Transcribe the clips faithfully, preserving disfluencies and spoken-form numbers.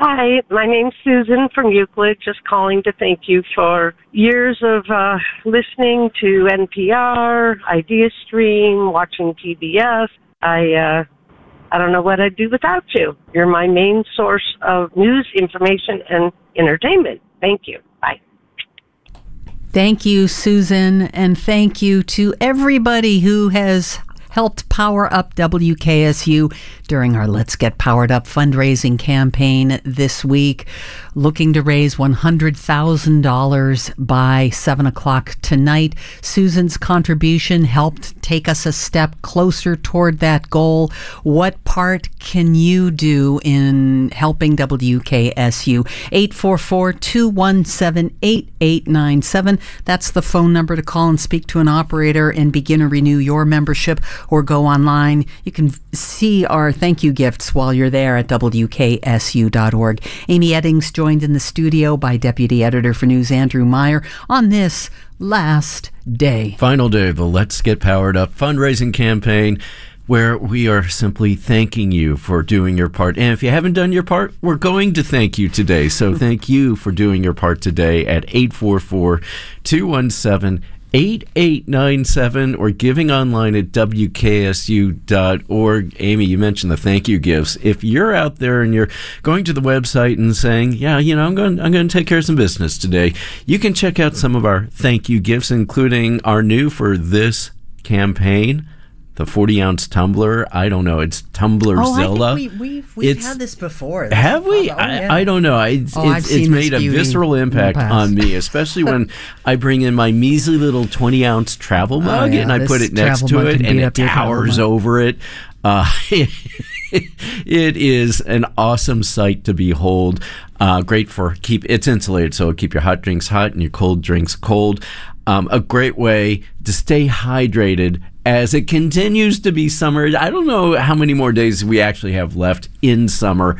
Hi, my name's Susan from Euclid, just calling to thank you for years of uh, listening to N P R, IdeaStream, watching P B S. I, uh, I don't know what I'd do without you. You're my main source of news, information, and entertainment. Thank you. Bye. Thank you, Susan, and thank you to everybody who has helped power up W K S U during our Let's Get Powered Up fundraising campaign this week, looking to raise one hundred thousand dollars by seven o'clock tonight. Susan's contribution helped take us a step closer toward that goal. What part can you do in helping W K S U? eight four four, two one seven, eight eight nine seven. That's the phone number to call and speak to an operator and begin to renew your membership, or go online. You can see our thank you gifts while you're there at W K S U dot org. Amy Eddings joined in the studio by Deputy Editor for News Andrew Meyer on this last day. Final day of the Let's Get Powered Up fundraising campaign, where we are simply thanking you for doing your part. And if you haven't done your part, we're going to thank you today. So thank you for doing your part today at eight four four, two one seven, eight eight nine seven or giving online at W K S U dot org. Amy, you mentioned the thank you gifts. If you're out there and you're going to the website and saying, yeah, you know, I'm going, I'm going to take care of some business today, you can check out some of our thank you gifts, including our new for this campaign, the forty ounce tumbler. I don't know. It's Tumblerzilla. Oh, I think we, we've, we've it's, had this before. Have we? Oh, I, yeah. I don't know. It's, oh, it's, it's made a visceral impact on me, especially when I bring in my measly little twenty ounce travel mug oh, yeah. and I this put it next to it and it towers over it. Uh, it is an awesome sight to behold. Uh, great for keep. It's insulated, so it'll keep your hot drinks hot and your cold drinks cold. Um, a great way to stay hydrated as it continues to be summer. I don't know how many more days we actually have left in summer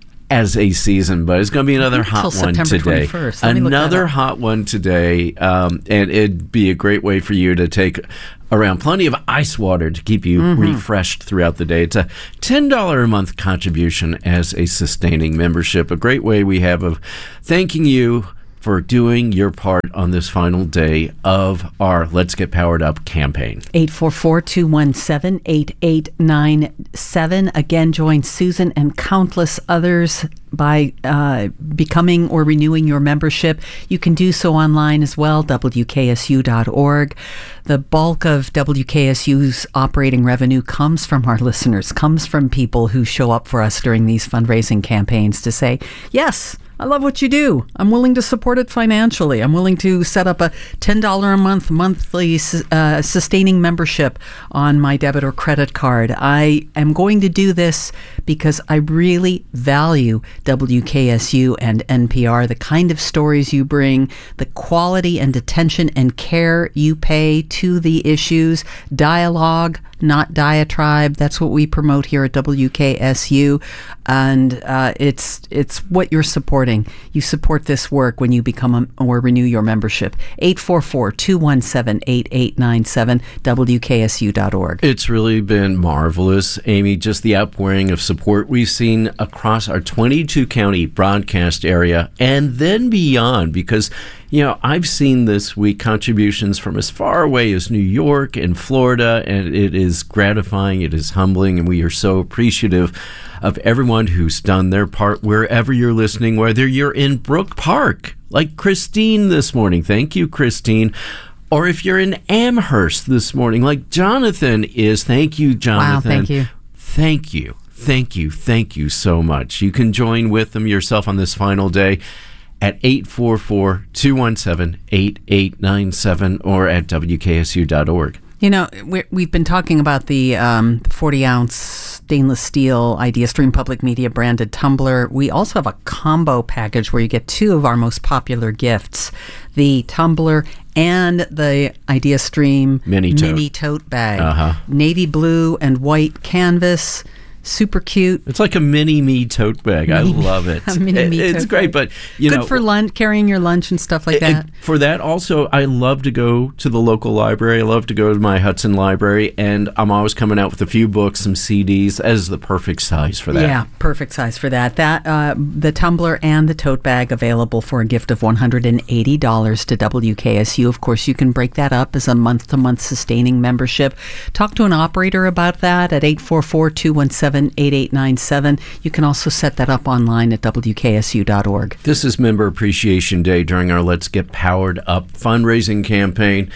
as a season, but it's going to be another hot one today. Another hot one today, um, and it'd be a great way for you to take around plenty of ice water to keep you mm-hmm. refreshed throughout the day. It's a ten dollars a month contribution as a sustaining membership. A great way we have of thanking you for doing your part on this final day of our Let's Get Powered Up campaign. eight four four, two one seven, eight eight nine seven. Again, join Susan and countless others by uh, becoming or renewing your membership. You can do so online as well, W K S U dot org. The bulk of W K S U's operating revenue comes from our listeners, comes from people who show up for us during these fundraising campaigns to say, yes, I love what you do. I'm willing to support it financially. I'm willing to set up a ten dollars a month monthly uh, sustaining membership on my debit or credit card. I am going to do this because I really value W K S U and N P R, the kind of stories you bring, the quality and attention and care you pay to the issues, dialogue, not diatribe. That's what we promote here at W K S U, and uh, it's it's what you're supporting. You support this work when you become a, or renew your membership. eight four four, two one seven, eight eight nine seven, W K S U dot org. It's really been marvelous, Amy, just the outpouring of support we've seen across our twenty-two county broadcast area and then beyond, because you know, I've seen this week contributions from as far away as New York and Florida, and it is gratifying, it is humbling, and we are so appreciative of everyone who's done their part wherever you're listening, whether you're in Brook Park, like Christine this morning. Thank you, Christine. Or if you're in Amherst this morning, like Jonathan is. Thank you, Jonathan. Wow, thank you. Thank you. Thank you. Thank you so much. You can join with them yourself on this final day at eight four four, two one seven, eight eight nine seven or at W K S U dot org. You know, we're, we've been talking about the um, forty-ounce stainless steel IdeaStream Public Media branded tumbler. We also have a combo package where you get two of our most popular gifts, the tumbler and the IdeaStream mini tote, mini tote bag. Uh-huh. Navy blue and white canvas, Super cute. It's like a mini me tote bag. Mini I me, love it. A mini me it's tote great, bag. but you good know, for lunch, carrying your lunch and stuff like it, that. It, for that, also, I love to go to the local library. I love to go to my Hudson library, and I'm always coming out with a few books, some C Ds, as the perfect size for that. Yeah, perfect size for that. That uh, the tumbler and the tote bag available for a gift of one hundred eighty dollars to W K S U. Of course, you can break that up as a month-to-month sustaining membership. Talk to an operator about that at eight four four, two one seven, eight eight nine seven. You can also set that up online at W K S U dot org. This is Member Appreciation Day during our Let's Get Powered Up fundraising campaign.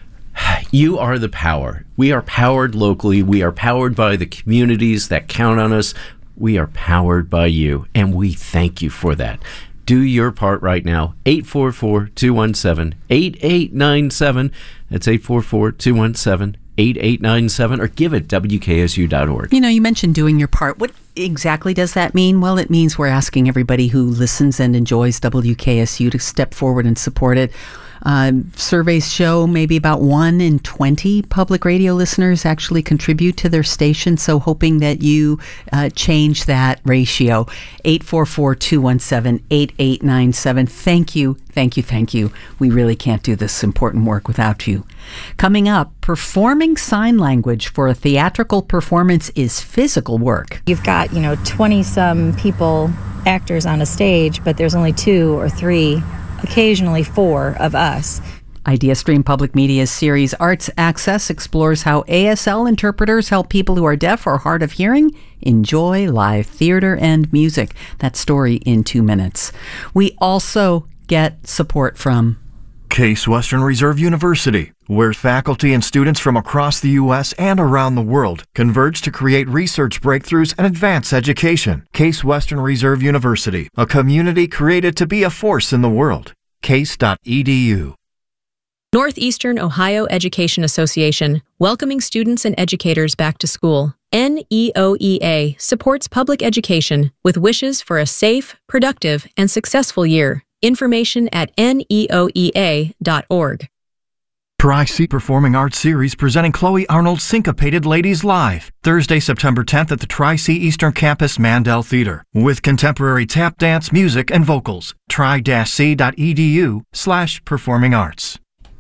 You are the power. We are powered locally. We are powered by the communities that count on us. We are powered by you, and we thank you for that. Do your part right now. eight four four, two one seven, eight eight nine seven. That's eight four four, two one seven, eight eight nine seven, or give at W K S U dot org. You know, you mentioned doing your part. What exactly does that mean? Well, it means we're asking everybody who listens and enjoys W K S U to step forward and support it. Uh, surveys show maybe about one in twenty public radio listeners actually contribute to their station, so hoping that you uh, change that ratio. eight four four, two one seven, eight eight nine seven. Thank you, thank you, thank you. We really can't do this important work without you. Coming up, performing sign language for a theatrical performance is physical work. You've got, you know, twenty-some people, actors on a stage, but there's only two or three, occasionally four of us. IdeaStream Public Media's series Arts Access explores how A S L interpreters help people who are deaf or hard of hearing enjoy live theater and music. That story in two minutes. We also get support from Case Western Reserve University, where faculty and students from across the U S and around the world converge to create research breakthroughs and advance education. Case Western Reserve University, a community created to be a force in the world. case dot e d u. Northeastern Ohio Education Association, welcoming students and educators back to school. N E O E A supports public education with wishes for a safe, productive, and successful year. Information at N E O E A dot org. Tri-C Performing Arts Series presenting Chloe Arnold's Syncopated Ladies Live, Thursday, September tenth at the Tri-C Eastern Campus Mandel Theater, with contemporary tap dance, music, and vocals. tri-c dot e d u slash performing arts.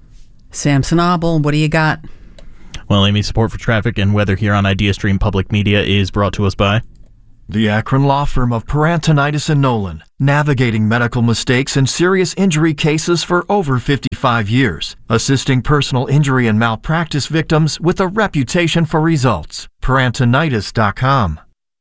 Samson Abel, what do you got? Well, Amy, support for traffic and weather here on IdeaStream Public Media is brought to us by the Akron law firm of Parantonitis and Nolan, navigating medical mistakes and serious injury cases for over fifty-five years, assisting personal injury and malpractice victims with a reputation for results. Parantonitis dot com.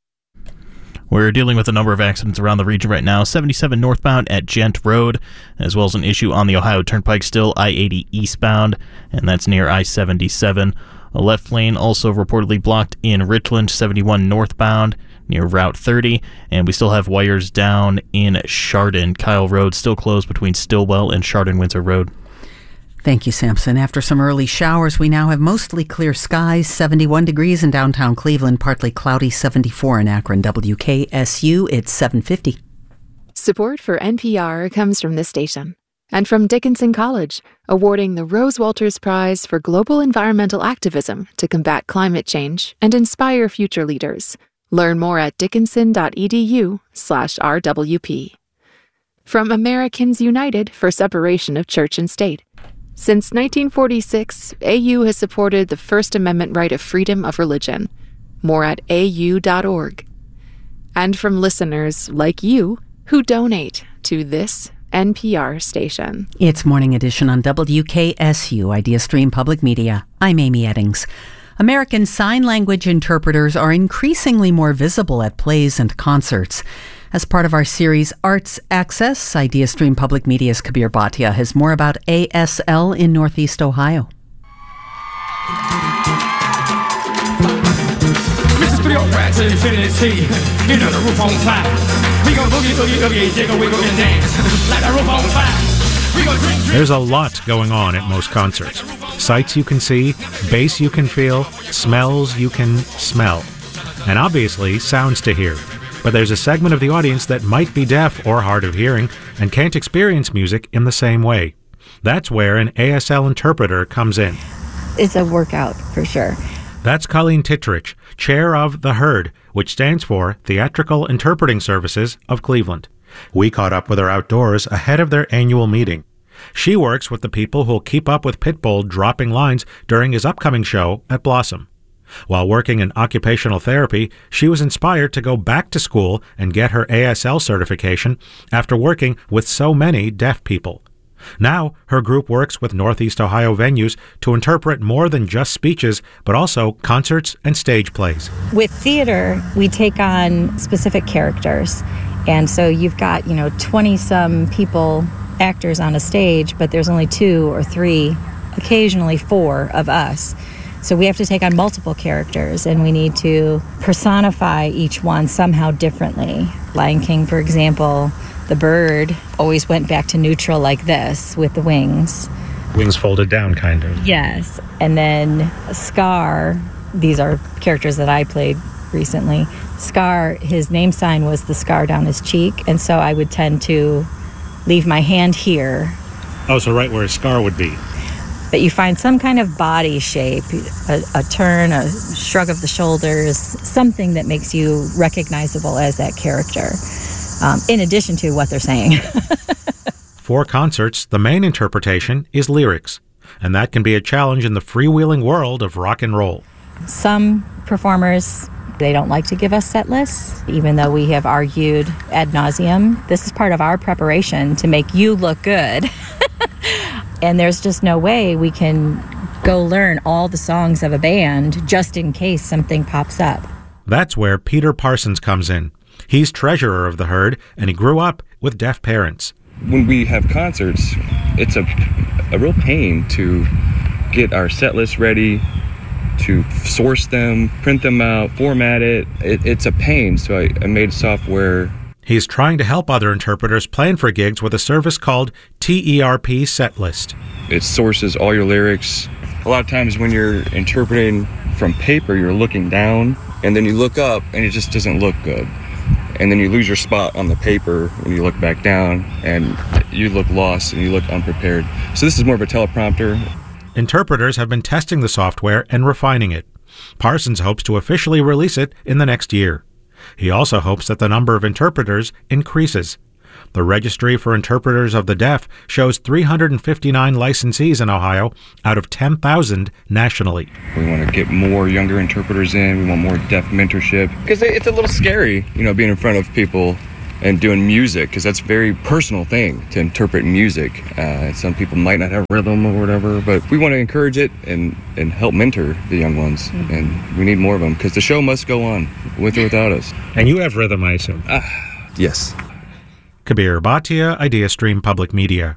We're dealing with a number of accidents around the region right now. seventy-seven northbound at Gent Road, as well as an issue on the Ohio Turnpike still, I eighty eastbound, and that's near I seventy-seven. A left lane also reportedly blocked in Richland, seventy-one northbound, near Route thirty, and we still have wires down in Chardon. Kyle Road still closed between Stillwell and Chardon-Windsor Road. Thank you, Samson. After some early showers, we now have mostly clear skies, seventy-one degrees in downtown Cleveland, partly cloudy, seventy-four in Akron. W K S U, it's seven fifty. Support for N P R comes from this station and from Dickinson College, awarding the Rose Walters Prize for Global Environmental Activism to combat climate change and inspire future leaders. Learn more at dickinson dot e d u slash r w p. From Americans United for Separation of Church and State. Since nineteen forty-six, A U has supported the First Amendment right of freedom of religion. More at a u dot org. And from listeners like you who donate to this N P R station. It's Morning Edition on W K S U, IdeaStream Public Media. I'm Amy Eddings. American Sign Language interpreters are increasingly more visible at plays and concerts. As part of our series Arts Access, IdeaStream Public Media's Kabir Bhatia has more about A S L in Northeast Ohio. Missus Three oh ride to infinity. You know the roof on fire. We gon' boogie, boogie, boogie, jiggle, wiggle, and dance like the roof on fire. There's a lot going on at most concerts. Sights you can see, bass you can feel, smells you can smell, and obviously sounds to hear. But there's a segment of the audience that might be deaf or hard of hearing and can't experience music in the same way. That's where an A S L interpreter comes in. It's a workout for sure. That's Colleen Tittrich, chair of The Herd, which stands for Theatrical Interpreting Services of Cleveland. We caught up with her outdoors ahead of their annual meeting. She works with the people who'll keep up with Pitbull dropping lines during his upcoming show at Blossom. While working in occupational therapy, she was inspired to go back to school and get her A S L certification after working with so many deaf people. Now, her group works with Northeast Ohio venues to interpret more than just speeches, but also concerts and stage plays. With theater, we take on specific characters. And so you've got, you know, twenty-some people, actors on a stage, but there's only two or three, occasionally four of us. So we have to take on multiple characters, and we need to personify each one somehow differently. Lion King, for example, the bird always went back to neutral like this with the wings. Wings folded down, kind of. Yes. And then Scar, these are characters that I played recently. Scar, his name sign was the scar down his cheek, and so I would tend to leave my hand here. Oh, so right where a scar would be. But you find some kind of body shape, a, a turn, a shrug of the shoulders, something that makes you recognizable as that character, um, in addition to what they're saying. For concerts, the main interpretation is lyrics, and that can be a challenge in the freewheeling world of rock and roll. Some performers, they don't like to give us set lists, even though we have argued ad nauseum. This is part of our preparation to make you look good. And there's just no way we can go learn all the songs of a band just in case something pops up. That's where Peter Parsons comes in. He's treasurer of the herd, and he grew up with deaf parents. When we have concerts, it's a, a real pain to get our set list ready, to source them, print them out, format it. it it's a pain, so I, I made software. He's trying to help other interpreters plan for gigs with a service called T E R P Setlist. It sources all your lyrics. A lot of times when you're interpreting from paper, you're looking down, and then you look up, and it just doesn't look good. And then you lose your spot on the paper when you look back down, and you look lost and you look unprepared. So this is more of a teleprompter. Interpreters have been testing the software and refining it. Parsons hopes to officially release it in the next year. He also hopes that the number of interpreters increases. The Registry for Interpreters of the Deaf shows three hundred fifty-nine licensees in Ohio out of ten thousand nationally. We want to get more younger interpreters in. We want more deaf mentorship. Because it's a little scary, you know, being in front of people and doing music, because that's a very personal thing to interpret music. Uh, some people might not have rhythm or whatever, but we want to encourage it and, and help mentor the young ones. Mm-hmm. And we need more of them, because the show must go on, with or without us. And you have rhythm, I assume? Uh, yes. Kabir Bhatia, IdeaStream Public Media.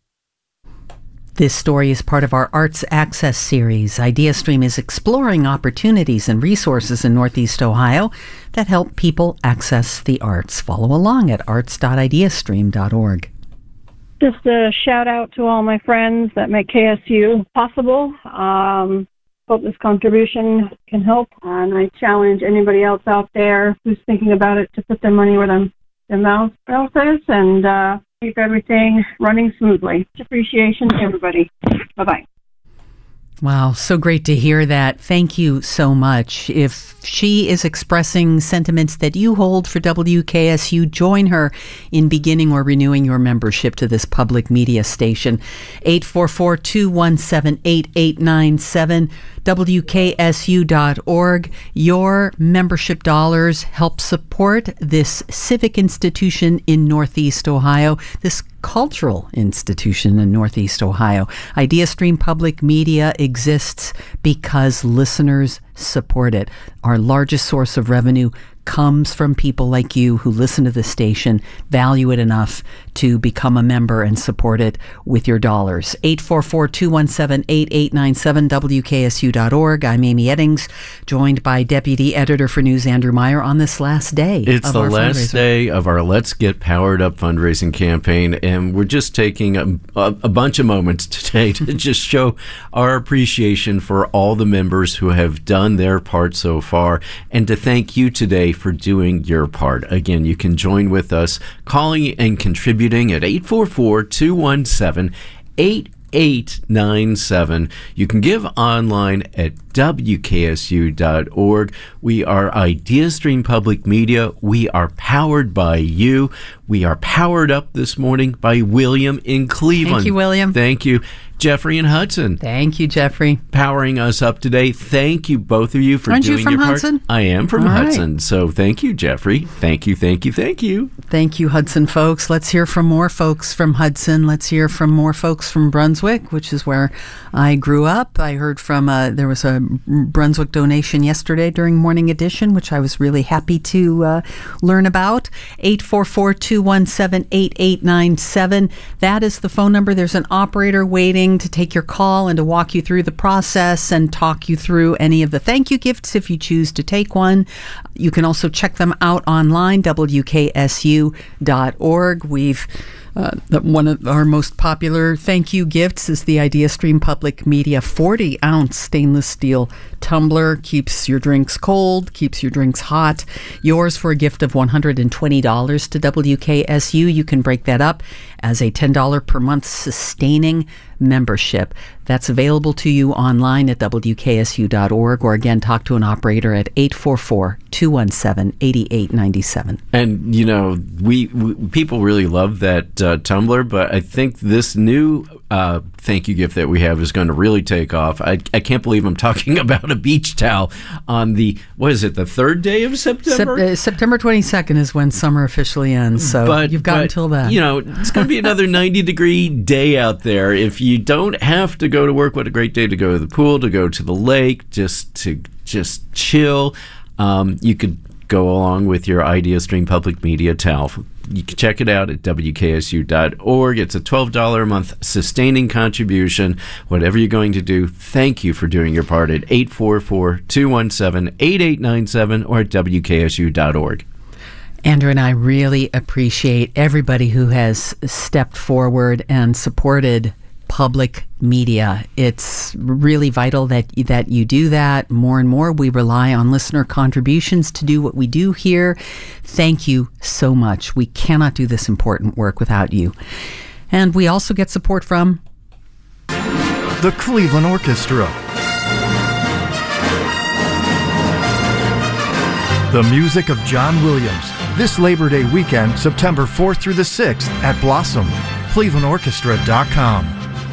This story is part of our Arts Access series. IdeaStream is exploring opportunities and resources in Northeast Ohio that help people access the arts. Follow along at arts dot ideastream dot org. Just a shout out to all my friends that make K S U possible. Um, hope this contribution can help, and I challenge anybody else out there who's thinking about it to put their money where their, their mouth is and uh, keep everything running smoothly. Appreciation to everybody. Bye-bye. Wow, so great to hear that. Thank you so much. If she is expressing sentiments that you hold for W K S U, join her in beginning or renewing your membership to this public media station. eight four four, two one seven, eight eight nine seven, W K S U dot org. Your membership dollars help support this civic institution in Northeast Ohio, this cultural institution in Northeast Ohio. IdeaStream Public Media exists because listeners support it. Our largest source of revenue comes from people like you who listen to the station, value it enough to become a member and support it with your dollars. eight four four, two one seven, eight eight nine seven, W K S U dot org. I'm Amy Eddings, joined by Deputy Editor for News Andrew Meyer on this last day. It's of the our last fundraiser. day of our Let's Get Powered Up fundraising campaign, and we're just taking a, a, a bunch of moments today to just show our appreciation for all the members who have done their part so far, and to thank you today for doing your part. Again, you can join with us calling and contributing at eight four four, two one seven, eight eight nine seven. You can give online at W K S U dot org. We are IdeaStream Public Media. We are powered by you. We are powered up this morning by William in Cleveland. Thank you, William. Thank you. Jeffrey and Hudson. Thank you, Jeffrey. Powering us up today. Thank you, both of you, for Aren't doing you from your Hudson? part. I am from All Hudson. right. So thank you, Jeffrey. Thank you, thank you, thank you. Thank you, Hudson folks. Let's hear from more folks from Hudson. Let's hear from more folks from Brunswick, which is where I grew up. I heard from, uh, there was a Brunswick donation yesterday during Morning Edition, which I was really happy to uh, learn about. eight four four, two one seven, eight eight nine seven. That is the phone number. There's an operator waiting to take your call and to walk you through the process and talk you through any of the thank you gifts if you choose to take one. You can also check them out online, W K S U dot org. We've Uh, one of our most popular thank you gifts is the IdeaStream Public Media forty ounce stainless steel tumbler. Keeps your drinks cold, keeps your drinks hot. Yours for a gift of one hundred twenty dollars to W K S U. You can break that up as a ten dollars per month sustaining membership. That's available to you online at W K S U dot org, or again, talk to an operator at eight four four, two one seven, eight eight nine seven. And, you know, we, we people really love that uh, tumbler, but I think this new uh, thank you gift that we have is going to really take off. I, I can't believe I'm talking about a beach towel on the, what is it, the third day of September? Sep- uh, September twenty-second is when summer officially ends, so but, you've got but, until then. You know, it's going to be another ninety degree day out there. If you don't have to go to work, what a great day to go to the pool, to go to the lake, just to just chill. Um, you could go along with your IdeaStream Public Media towel. You can check it out at W K S U dot org. It's a twelve dollars a month sustaining contribution. Whatever you're going to do, thank you for doing your part at eight four four, two one seven, eight eight nine seven or at W K S U dot org. Andrew and I really appreciate everybody who has stepped forward and supported public media. It's really vital that that you do that. More and more, we rely on listener contributions to do what we do here. Thank you so much. We cannot do this important work without you. And we also get support from the Cleveland Orchestra, the music of John Williams. This Labor Day weekend, September fourth through the sixth at Blossom. Cleveland Orchestra dot com.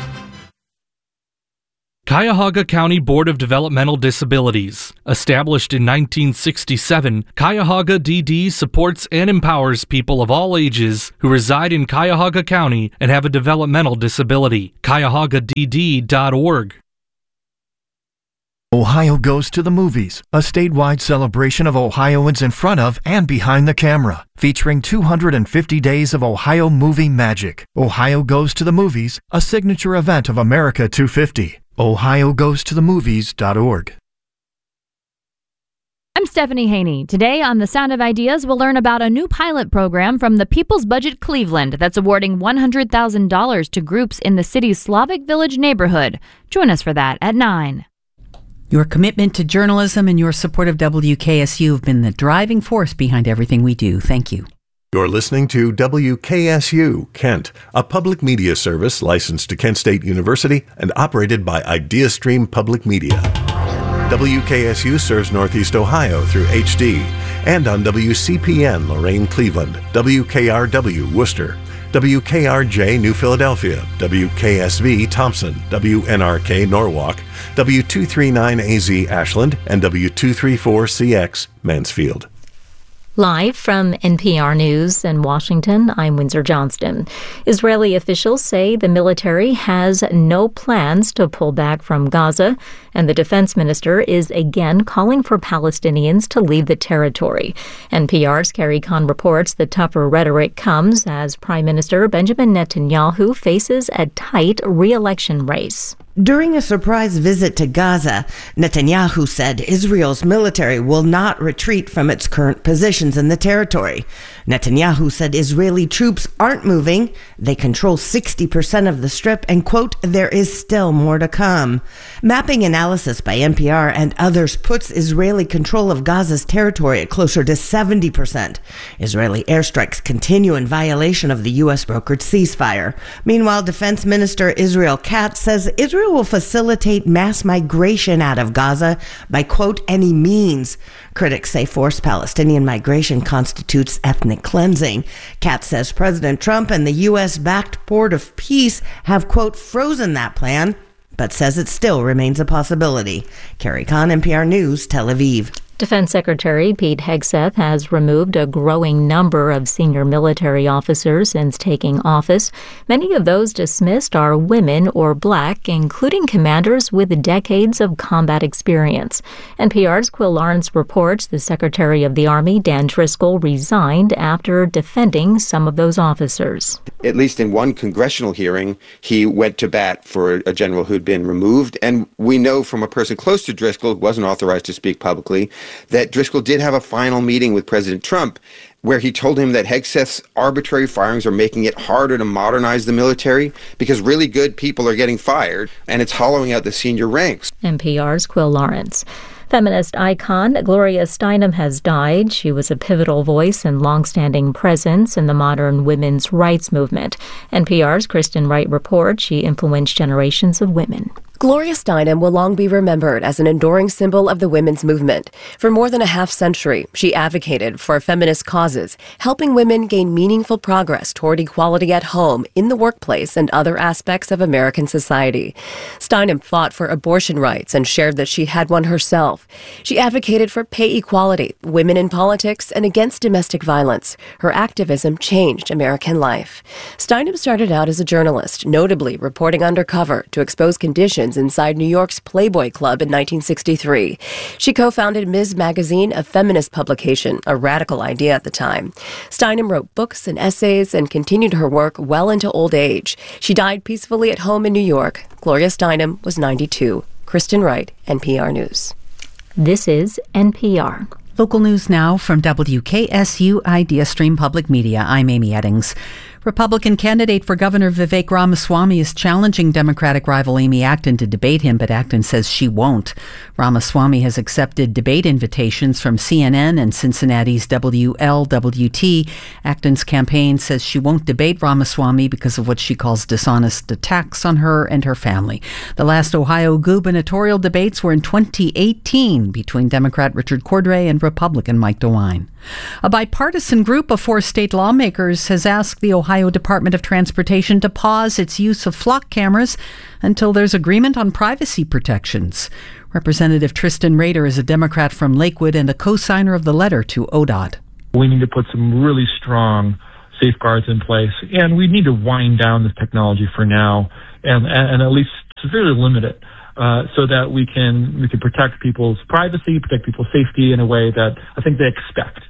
Cuyahoga County Board of Developmental Disabilities. Established in nineteen sixty-seven, Cuyahoga D D supports and empowers people of all ages who reside in Cuyahoga County and have a developmental disability. Cuyahoga D D dot org. Ohio Goes to the Movies, a statewide celebration of Ohioans in front of and behind the camera, featuring two hundred fifty days of Ohio movie magic. Ohio Goes to the Movies, a signature event of America two fifty. Ohio Goes to the Movies dot org. I'm Stephanie Haney. Today on The Sound of Ideas, we'll learn about a new pilot program from the People's Budget Cleveland that's awarding one hundred thousand dollars to groups in the city's Slavic Village neighborhood. Join us for that at nine. Your commitment to journalism and your support of W K S U have been the driving force behind everything we do. Thank you. You're listening to W K S U, Kent, a public media service licensed to Kent State University and operated by IdeaStream Public Media. W K S U serves Northeast Ohio through H D and on W C P N Lorain Cleveland, W K R W Worcester, W K R J New Philadelphia, W K S V Thompson, W N R K Norwalk, W two thirty-nine A Z Ashland, and W two thirty-four C X Mansfield. Live from N P R News in Washington, I'm Windsor Johnston. Israeli officials say the military has no plans to pull back from Gaza, and the defense minister is again calling for Palestinians to leave the territory. N P R's Carrie Kahn reports the tougher rhetoric comes as Prime Minister Benjamin Netanyahu faces a tight re-election race. During a surprise visit to Gaza, Netanyahu said Israel's military will not retreat from its current positions in the territory. Netanyahu said Israeli troops aren't moving. They control sixty percent of the Strip and, quote, there is still more to come. Mapping analysis by N P R and others puts Israeli control of Gaza's territory at closer to seventy percent. Israeli airstrikes continue in violation of the U S brokered ceasefire. Meanwhile, Defense Minister Israel Katz says Israel will facilitate mass migration out of Gaza by, quote, any means. Critics say forced Palestinian migration constitutes ethnic cleansing. Katz says President Trump and the U S-backed Board of Peace have, quote, frozen that plan, but says it still remains a possibility. Carrie Kahn, N P R News, Tel Aviv. Defense Secretary Pete Hegseth has removed a growing number of senior military officers since taking office. Many of those dismissed are women or black, including commanders with decades of combat experience. N P R's Quill Lawrence reports the Secretary of the Army, Dan Driscoll, resigned after defending some of those officers. At least in one congressional hearing, he went to bat for a general who'd been removed. And we know from a person close to Driscoll, who wasn't authorized to speak publicly, that Driscoll did have a final meeting with President Trump where he told him that Hegseth's arbitrary firings are making it harder to modernize the military because really good people are getting fired, and it's hollowing out the senior ranks. N P R's Quill Lawrence. Feminist icon Gloria Steinem has died. She was a pivotal voice and longstanding presence in the modern women's rights movement. N P R's Kristen Wright reports she influenced generations of women. Gloria Steinem will long be remembered as an enduring symbol of the women's movement. For more than a half century, she advocated for feminist causes, helping women gain meaningful progress toward equality at home, in the workplace, and other aspects of American society. Steinem fought for abortion rights and shared that she had one herself. She advocated for pay equality, women in politics, and against domestic violence. Her activism changed American life. Steinem started out as a journalist, notably reporting undercover to expose conditions inside New York's Playboy Club in nineteen sixty-three. She co-founded Miz Magazine, a feminist publication, a radical idea at the time. Steinem wrote books and essays and continued her work well into old age. She died peacefully at home in New York. Gloria Steinem was ninety-two. Kristen Wright, N P R News. This is N P R. Local news now from W K S U IdeaStream Public Media. I'm Amy Eddings. Republican candidate for Governor Vivek Ramaswamy is challenging Democratic rival Amy Acton to debate him, but Acton says she won't. Ramaswamy has accepted debate invitations from C N N and Cincinnati's W L W T. Acton's campaign says she won't debate Ramaswamy because of what she calls dishonest attacks on her and her family. The last Ohio gubernatorial debates were in twenty eighteen between Democrat Richard Cordray and Republican Mike DeWine. A bipartisan group of four state lawmakers has asked the Ohio Department of Transportation to pause its use of flock cameras until there's agreement on privacy protections. Representative Tristan Rader is a Democrat from Lakewood and a co-signer of the letter to O D O T. We need to put some really strong safeguards in place, and we need to wind down this technology for now and, and at least severely limit it. Uh, so that we can we can protect people's privacy, protect people's safety in a way that I think they expect.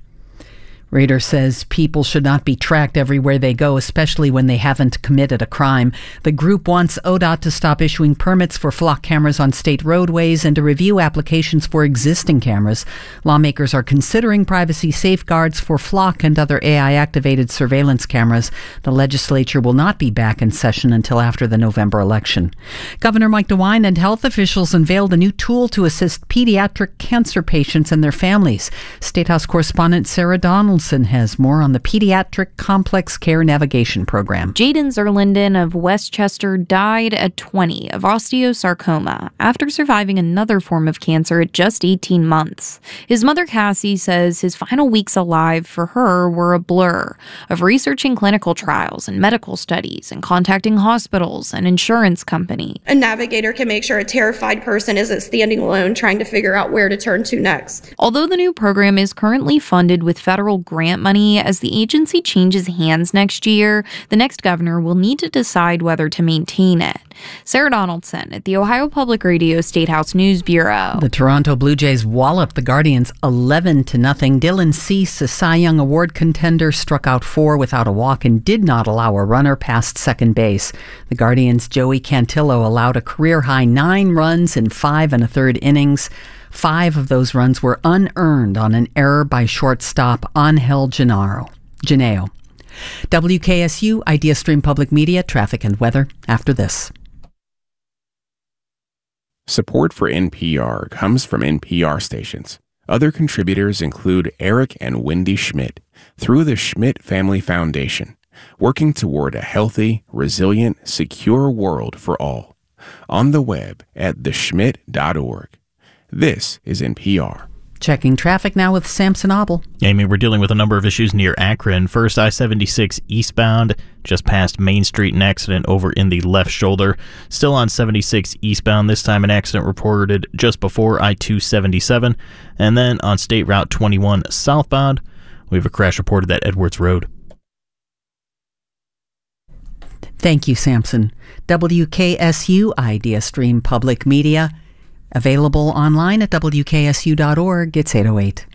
Rader says people should not be tracked everywhere they go, especially when they haven't committed a crime. The group wants O D O T to stop issuing permits for flock cameras on state roadways and to review applications for existing cameras. Lawmakers are considering privacy safeguards for flock and other A I-activated surveillance cameras. The legislature will not be back in session until after the November election. Governor Mike DeWine and health officials unveiled a new tool to assist pediatric cancer patients and their families. State House correspondent Sarah Donaldson has more on the Pediatric Complex Care Navigation Program. Jaden Zerlinden of Westchester died at twenty of osteosarcoma after surviving another form of cancer at just eighteen months. His mother, Cassie, says his final weeks alive for her were a blur of researching clinical trials and medical studies and contacting hospitals and insurance company. A navigator can make sure a terrified person isn't standing alone trying to figure out where to turn to next. Although the new program is currently funded with federal grant money. As the agency changes hands next year, the next governor will need to decide whether to maintain it. Sarah Donaldson at the Ohio Public Radio Statehouse News Bureau. The Toronto Blue Jays walloped the Guardians eleven to nothing. Dylan Cease, a Cy Young Award contender, struck out four without a walk and did not allow a runner past second base. The Guardians' Joey Cantillo allowed a career-high nine runs in five and a third innings. Five of those runs were unearned on an error by shortstop Angel Gennaro. Genao. W K S U, Idea Stream Public Media, traffic and weather after this. Support for N P R comes from N P R stations. Other contributors include Eric and Wendy Schmidt through the Schmidt Family Foundation, working toward a healthy, resilient, secure world for all. On the web at the schmidt dot org. This is N P R. Checking traffic now with Samson Obel. Amy, we're dealing with a number of issues near Akron. First, I seventy-six eastbound, just past Main Street, an accident over in the left shoulder. Still on seventy-six eastbound, this time an accident reported just before I two seventy-seven. And then on State Route twenty-one southbound, we have a crash reported at Edwards Road. Thank you, Samson. W K S U, Idea Stream Public Media. Available online at W K S U dot org. It's eight oh eight.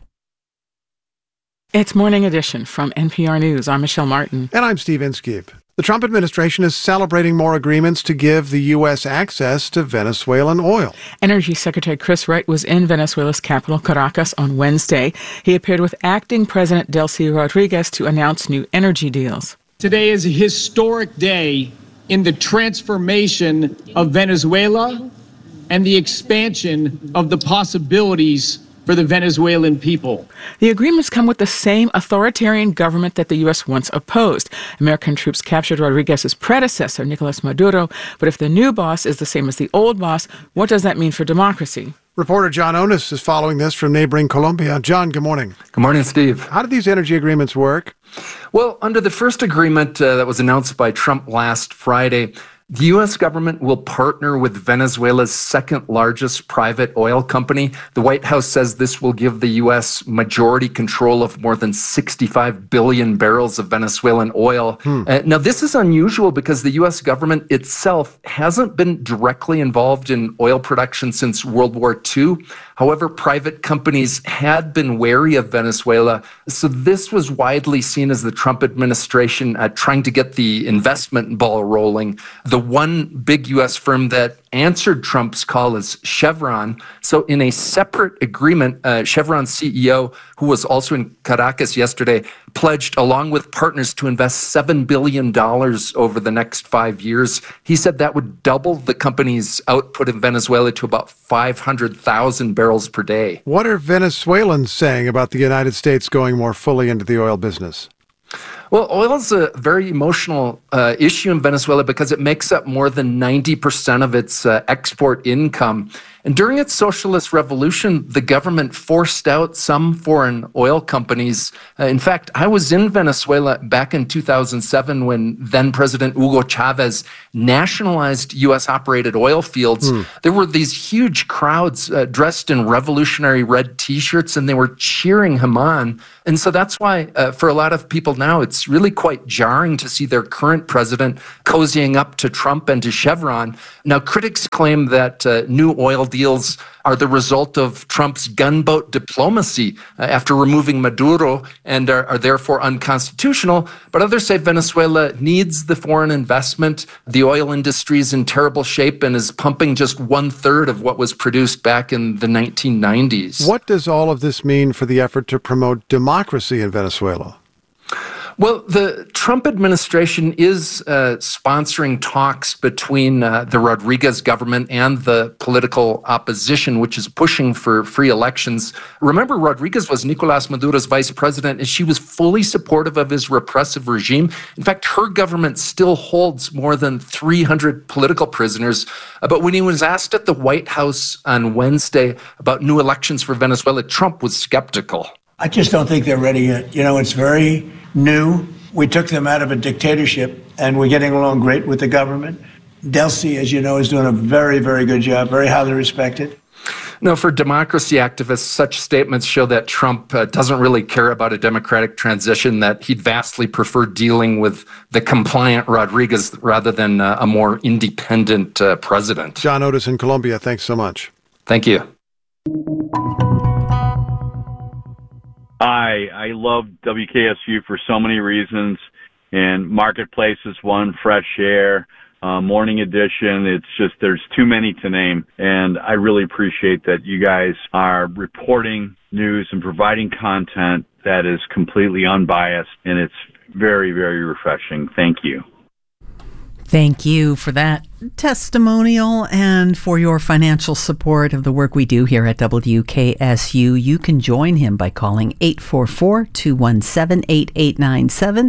It's Morning Edition from N P R News. I'm Michelle Martin. And I'm Steve Inskeep. The Trump administration is celebrating more agreements to give the U S access to Venezuelan oil. Energy Secretary Chris Wright was in Venezuela's capital, Caracas, on Wednesday. He appeared with acting President Delcy Rodriguez to announce new energy deals. Today is a historic day in the transformation of Venezuela and the expansion of the possibilities for the Venezuelan people. The agreements come with the same authoritarian government that the U S once opposed. American troops captured Rodriguez's predecessor, Nicolas Maduro. But if the new boss is the same as the old boss, what does that mean for democracy? Reporter John Onis is following this from neighboring Colombia. John, good morning. Good morning, Steve. How do these energy agreements work? Well, under the first agreement uh, that was announced by Trump last Friday, the U S government will partner with Venezuela's second largest private oil company. The White House says this will give the U S majority control of more than sixty-five billion barrels of Venezuelan oil. Hmm. Uh, now, this is unusual because the U S government itself hasn't been directly involved in oil production since World War Two. However, private companies had been wary of Venezuela, so this was widely seen as the Trump administration uh, trying to get the investment ball rolling. The one big U S firm that answered Trump's call is Chevron. So in a separate agreement, uh, Chevron's C E O, who was also in Caracas yesterday, pledged along with partners to invest seven billion dollars over the next five years. He said that would double the company's output in Venezuela to about five hundred thousand barrels per day. What are Venezuelans saying about the United States going more fully into the oil business? Well, oil is a very emotional uh, issue in Venezuela because it makes up more than ninety percent of its uh, export income. And during its socialist revolution, the government forced out some foreign oil companies. Uh, in fact, I was in Venezuela back in two thousand seven when then President Hugo Chavez nationalized U S-operated oil fields. Mm. There were these huge crowds uh, dressed in revolutionary red T-shirts, and they were cheering him on. And so that's why, uh, for a lot of people now, it's really quite jarring to see their current president cozying up to Trump and to Chevron. Now, critics claim that uh, new oil deals are the result of Trump's gunboat diplomacy uh, after removing Maduro and are, are therefore unconstitutional. But others say Venezuela needs the foreign investment. The oil industry is in terrible shape and is pumping just one third of what was produced back in the nineteen nineties. What does all of this mean for the effort to promote democracy in Venezuela? Well, the Trump administration is uh, sponsoring talks between uh, the Rodriguez government and the political opposition, which is pushing for free elections. Remember, Rodriguez was Nicolas Maduro's vice president, and she was fully supportive of his repressive regime. In fact, her government still holds more than three hundred political prisoners. Uh, but when he was asked at the White House on Wednesday about new elections for Venezuela, Trump was skeptical. I just don't think they're ready yet. You know, it's very new. We took them out of a dictatorship, and we're getting along great with the government. Delcy, as you know, is doing a very, very good job, very highly respected. No, for democracy activists, such statements show that Trump uh, doesn't really care about a democratic transition, that he'd vastly prefer dealing with the compliant Rodriguez rather than uh, a more independent uh, president. John Otis in Colombia, thanks so much. Thank you. I I love W K S U for so many reasons, and Marketplace is one, Fresh Air, uh, Morning Edition. It's just, there's too many to name, and I really appreciate that you guys are reporting news and providing content that is completely unbiased, and it's very, very refreshing. Thank you. Thank you for that testimonial and for your financial support of the work we do here at W K S U. You can join him by calling eight four four, two one seven, eight eight nine seven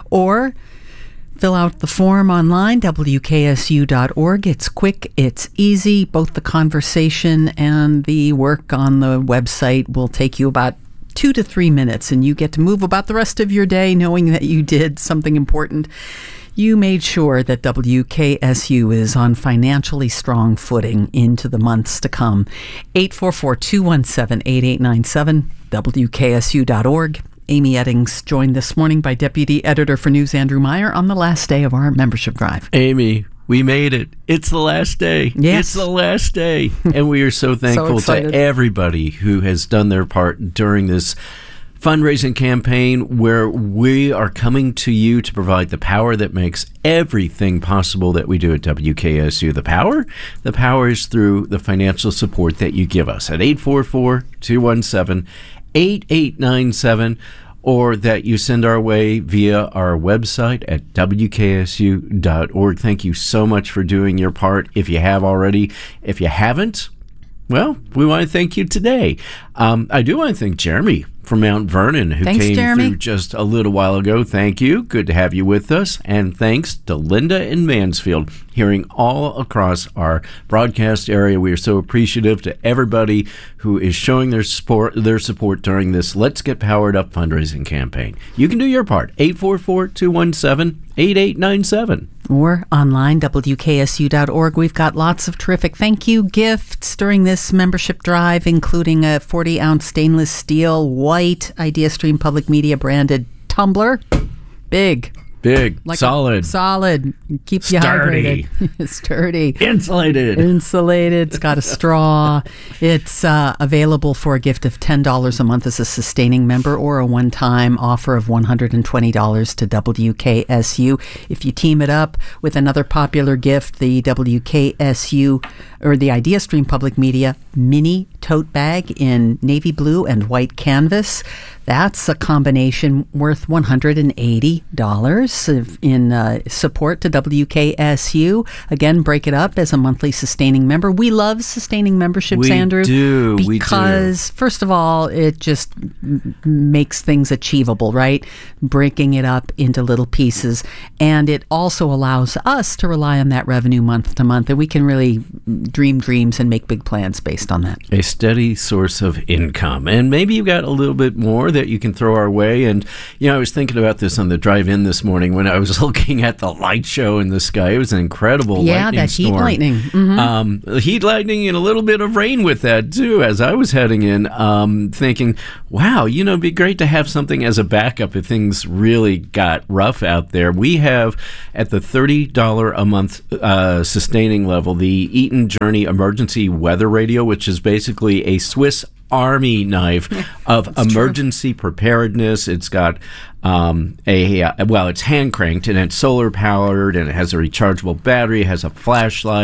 or fill out the form online, W K S U dot org. It's quick, it's easy. Both the conversation and the work on the website will take you about two to three minutes, and you get to move about the rest of your day knowing that you did something important. You made sure that W K S U is on financially strong footing into the months to come. eight four four, two one seven, eight eight nine seven, W K S U dot org. Amy Eddings joined this morning by Deputy Editor for News Andrew Meyer on the last day of our membership drive. Amy, we made it. It's the last day. Yes. It's the last day. And we are so thankful So to everybody who has done their part during this fundraising campaign, where we are coming to you to provide the power that makes everything possible that we do at W K S U. The power? The power is through the financial support that you give us at eight four four, two one seven, eight eight nine seven, or that you send our way via our website at W K S U dot org. Thank you so much for doing your part if you have already. If you haven't, well, we want to thank you today. Um, I do want to thank Jeremy from Mount Vernon, who Thanks, came Jeremy. through just a little while ago. Thank you. Good to have you with us. And thanks to Linda in Mansfield, hearing all across our broadcast area. We are so appreciative to everybody who is showing their support, their support during this Let's Get Powered Up fundraising campaign. You can do your part. eight four four, two one seven, eight eight nine seven. Or online, W K S U dot org. We've got lots of terrific thank you gifts during this membership drive, including a forty ounce stainless steel white IdeaStream Public Media branded tumbler. Big. Big. Like solid. Solid. Keep you Sturdy. hydrated. Sturdy. Insulated. Insulated. It's got a straw. It's uh, available for a gift of ten dollars a month as a sustaining member, or a one-time offer of one hundred twenty dollars to W K S U. If you team it up with another popular gift, the W K S U or the IdeaStream Public Media mini tote bag in navy blue and white canvas, that's a combination worth one hundred eighty dollars in uh, support to W K S U. Again, break it up as a monthly sustaining member. We love sustaining memberships, We Andrew. do. We do. Because, first of all, it just m- makes things achievable, right? Breaking it up into little pieces. And it also allows us to rely on that revenue month to month. And we can really dream dreams and make big plans based on that. A steady source of income. And maybe you've got a little bit more that you can throw our way. And, you know, I was thinking about this on the drive in this morning when I was looking at the light show in the sky. It was an incredible yeah, lightning that storm. heat lightning. Mm-hmm. Um, heat lightning and a little bit of rain with that, too, as I was heading in, um, thinking, wow, you know, it'd be great to have something as a backup if things really got rough out there. We have, at the thirty dollars a month uh, sustaining level, the Eaton Journey Emergency Weather Radio, which is basically a Swiss Army knife of emergency true. preparedness. It's got um, a, uh, well, it's hand cranked and it's solar powered and it has a rechargeable battery, it has a flashlight.